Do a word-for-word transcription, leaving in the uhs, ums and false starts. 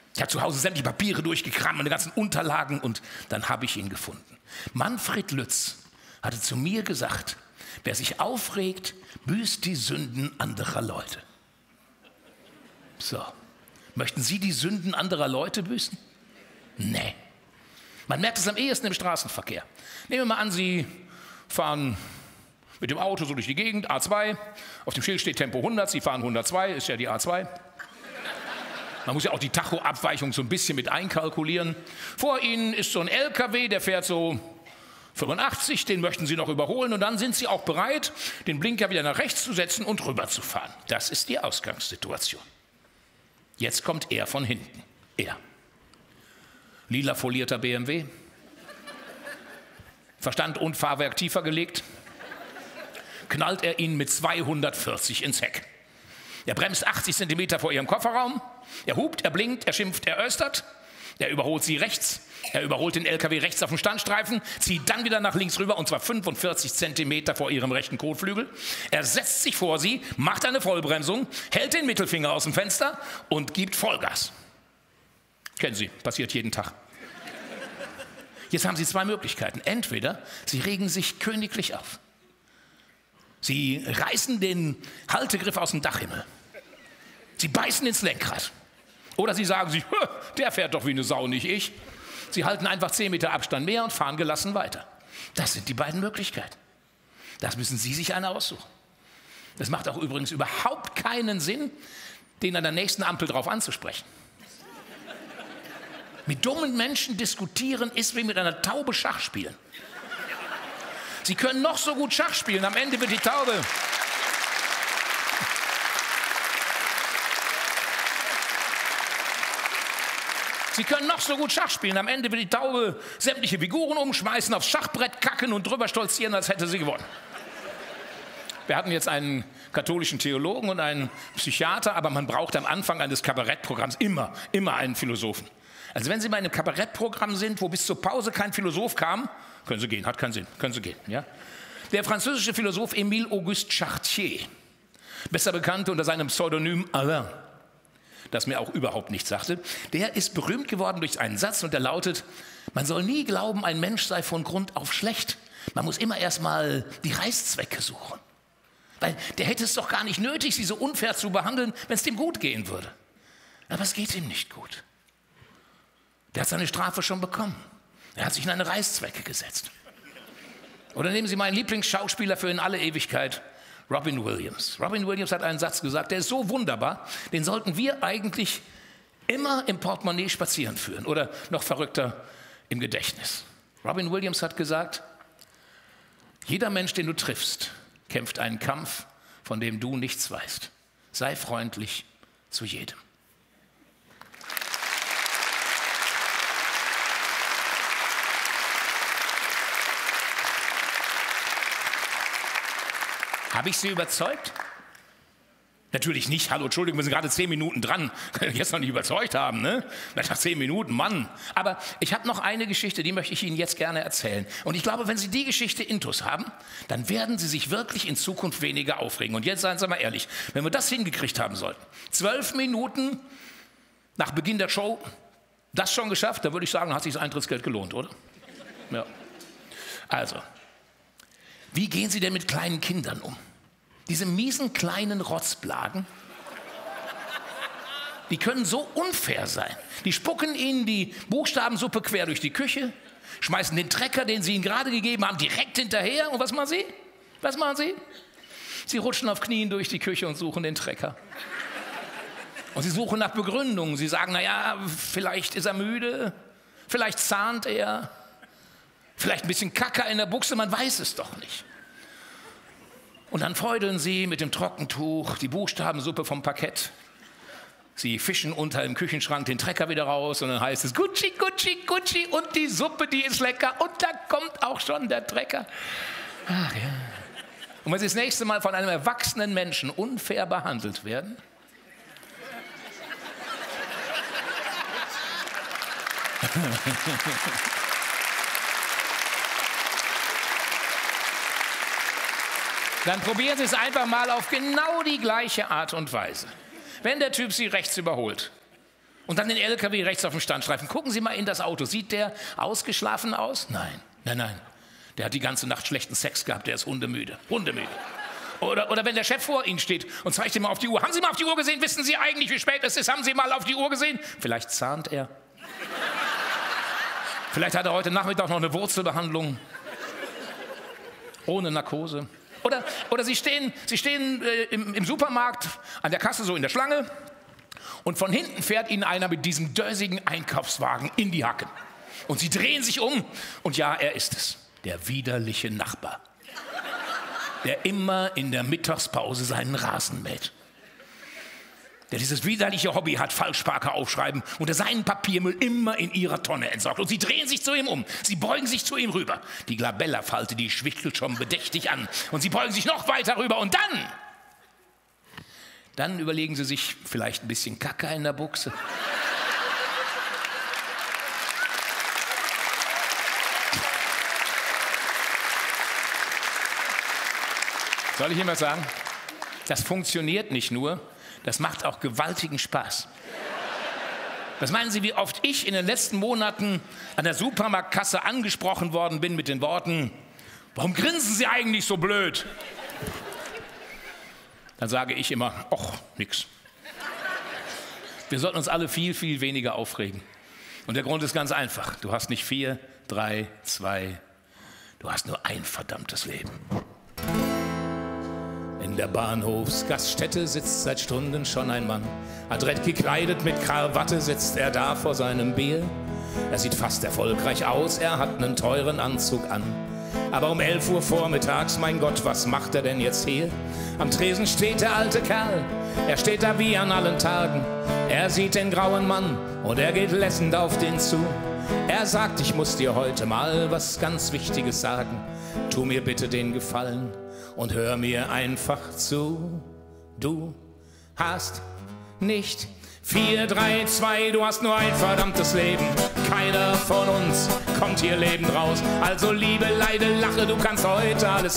Ich habe zu Hause sämtliche Papiere durchgekramt, meine ganzen Unterlagen, und dann habe ich ihn gefunden. Manfred Lütz hatte zu mir gesagt, wer sich aufregt, büßt die Sünden anderer Leute. So, möchten Sie die Sünden anderer Leute büßen? Nee. Man merkt es am ehesten im Straßenverkehr. Nehmen wir mal an, Sie fahren mit dem Auto so durch die Gegend, A zwei, auf dem Schild steht Tempo hundert, Sie fahren hundertzwei, ist ja die A zwei. Man muss ja auch die Tachoabweichung so ein bisschen mit einkalkulieren. Vor Ihnen ist so ein L K W, der fährt so fünfundachtzig, den möchten Sie noch überholen, und dann sind Sie auch bereit, den Blinker wieder nach rechts zu setzen und rüberzufahren. Das ist die Ausgangssituation. Jetzt kommt er von hinten. Er. Lila folierter B M W. Verstand und Fahrwerk tiefer gelegt. Knallt er ihn mit zweihundertvierzig ins Heck. Er bremst achtzig Zentimeter vor Ihrem Kofferraum. Er hupt, er blinkt, er schimpft, er östert. Er überholt Sie rechts. Er überholt den L K W rechts auf dem Standstreifen, zieht dann wieder nach links rüber, und zwar fünfundvierzig Zentimeter vor Ihrem rechten Kotflügel. Er setzt sich vor Sie, macht eine Vollbremsung, hält den Mittelfinger aus dem Fenster und gibt Vollgas. Kennen Sie, passiert jeden Tag. Jetzt haben Sie zwei Möglichkeiten. Entweder Sie regen sich königlich auf. Sie reißen den Haltegriff aus dem Dachhimmel. Sie beißen ins Lenkrad. Oder Sie sagen sich, der fährt doch wie eine Sau, nicht ich. Sie halten einfach zehn Meter Abstand mehr und fahren gelassen weiter. Das sind die beiden Möglichkeiten. Das müssen Sie sich eine aussuchen. Das macht auch übrigens überhaupt keinen Sinn, den an der nächsten Ampel drauf anzusprechen. Mit dummen Menschen diskutieren ist wie mit einer Taube Schach spielen. Sie können noch so gut Schach spielen, am Ende wird die Taube... Sie können noch so gut Schach spielen, am Ende wird die Taube sämtliche Figuren umschmeißen, aufs Schachbrett kacken und drüber stolzieren, als hätte sie gewonnen. Wir hatten jetzt einen katholischen Theologen und einen Psychiater, aber man braucht am Anfang eines Kabarettprogramms immer, immer einen Philosophen. Also wenn Sie bei einem Kabarettprogramm sind, wo bis zur Pause kein Philosoph kam, können Sie gehen, hat keinen Sinn, können Sie gehen. Ja? Der französische Philosoph Émile Auguste Chartier, besser bekannt unter seinem Pseudonym Alain, das mir auch überhaupt nichts sagte, der ist berühmt geworden durch einen Satz, und der lautet: Man soll nie glauben, ein Mensch sei von Grund auf schlecht. Man muss immer erstmal die Reißzwecke suchen. Weil der hätte es doch gar nicht nötig, sie so unfair zu behandeln, wenn es dem gut gehen würde. Aber es geht ihm nicht gut. Der hat seine Strafe schon bekommen. Er hat sich in eine Reißzwecke gesetzt. Oder nehmen Sie meinen Lieblingsschauspieler für in alle Ewigkeit, Robin Williams. Robin Williams hat einen Satz gesagt, der ist so wunderbar, den sollten wir eigentlich immer im Portemonnaie spazieren führen oder noch verrückter im Gedächtnis. Robin Williams hat gesagt: Jeder Mensch, den du triffst, kämpft einen Kampf, von dem du nichts weißt. Sei freundlich zu jedem. Habe ich Sie überzeugt? Natürlich nicht. Hallo, Entschuldigung, wir sind gerade zehn Minuten dran. Können jetzt noch nicht überzeugt haben, ne? Nach zehn Minuten, Mann. Aber ich habe noch eine Geschichte, die möchte ich Ihnen jetzt gerne erzählen. Und ich glaube, wenn Sie die Geschichte intus haben, dann werden Sie sich wirklich in Zukunft weniger aufregen. Und jetzt seien Sie mal ehrlich, wenn wir das hingekriegt haben sollten, zwölf Minuten nach Beginn der Show, das schon geschafft, dann würde ich sagen, hat sich das Eintrittsgeld gelohnt, oder? Ja. Also, wie gehen Sie denn mit kleinen Kindern um? Diese miesen kleinen Rotzblagen, die können so unfair sein. Die spucken Ihnen die Buchstabensuppe quer durch die Küche, schmeißen den Trecker, den Sie Ihnen gerade gegeben haben, direkt hinterher. Und was machen Sie? Was machen Sie? Sie rutschen auf Knien durch die Küche und suchen den Trecker. Und Sie suchen nach Begründungen. Sie sagen, naja, vielleicht ist er müde, vielleicht zahnt er, vielleicht ein bisschen Kacker in der Buchse, man weiß es doch nicht. Und dann feudeln Sie mit dem Trockentuch die Buchstabensuppe vom Parkett. Sie fischen unter dem Küchenschrank den Trecker wieder raus und dann heißt es Gucci, Gucci, Gucci und die Suppe, die ist lecker und da kommt auch schon der Trecker. Ach ja. Und wenn Sie das nächste Mal von einem erwachsenen Menschen unfair behandelt werden, dann probieren Sie es einfach mal auf genau die gleiche Art und Weise. Wenn der Typ Sie rechts überholt Und dann den L K W rechts auf dem Standstreifen. Gucken Sie mal in das Auto. Sieht der ausgeschlafen aus? Nein, nein, nein. Der hat die ganze Nacht schlechten Sex gehabt. Der ist hundemüde. Hundemüde. Oder, oder wenn der Chef vor Ihnen steht und zeigt ihm mal auf die Uhr. Haben Sie mal auf die Uhr gesehen? Wissen Sie eigentlich, wie spät es ist? Haben Sie mal auf die Uhr gesehen? Vielleicht zahnt er. Vielleicht hat er heute Nachmittag noch eine Wurzelbehandlung. Ohne Narkose. Oder, oder Sie stehen, Sie stehen äh, im, im Supermarkt an der Kasse so in der Schlange. Und von hinten fährt Ihnen einer mit diesem dösigen Einkaufswagen in die Hacken. Und Sie drehen sich um und ja, er ist es. Der widerliche Nachbar. Der immer in der Mittagspause seinen Rasen mäht. Der dieses widerliche Hobby hat, Falschparker aufschreiben und der seinen Papiermüll immer in ihrer Tonne entsorgt. Und Sie drehen sich zu ihm um. Sie beugen sich zu ihm rüber. Die Glabella-Falte, die schwichtelt schon bedächtig an. Und Sie beugen sich noch weiter rüber und dann... Dann überlegen Sie sich vielleicht ein bisschen Kacke in der Buchse. Soll ich Ihnen was sagen? Das funktioniert nicht nur, das macht auch gewaltigen Spaß. Was meinen Sie, wie oft ich in den letzten Monaten an der Supermarktkasse angesprochen worden bin mit den Worten, warum grinsen Sie eigentlich so blöd? Dann sage ich immer, och, nix. Wir sollten uns alle viel, viel weniger aufregen. Und der Grund ist ganz einfach. Du hast nicht vier, drei, zwei, du hast nur ein verdammtes Leben. In der Bahnhofsgaststätte sitzt seit Stunden schon ein Mann. Adrett gekleidet mit Krawatte sitzt er da vor seinem Bier. Er sieht fast erfolgreich aus, er hat einen teuren Anzug an. Aber um elf Uhr vormittags, mein Gott, was macht er denn jetzt hier? Am Tresen steht der alte Kerl, er steht da wie an allen Tagen. Er sieht den grauen Mann und er geht lässend auf den zu. Er sagt, ich muss dir heute mal was ganz Wichtiges sagen. Tu mir bitte den Gefallen und hör mir einfach zu. Du hast nicht vier, drei, zwei, du hast nur ein verdammtes Leben. Keiner von uns kommt hier lebend raus. Also liebe, leide, lache, du kannst heute alles